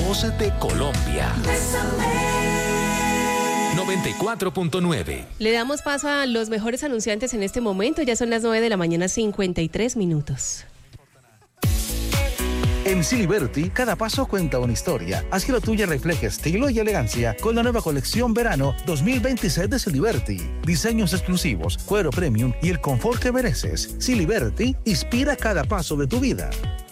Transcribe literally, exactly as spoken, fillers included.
voz de Colombia. noventa y cuatro punto nueve. Le damos paso a los mejores anunciantes en este momento. Ya son las nueve de la mañana, cincuenta y tres minutos. En Siliberti, cada paso cuenta una historia. Así la tuya refleja estilo y elegancia con la nueva colección Verano dos mil veintiséis de Siliberti. Diseños exclusivos, cuero premium y el confort que mereces. Siliberti inspira cada paso de tu vida.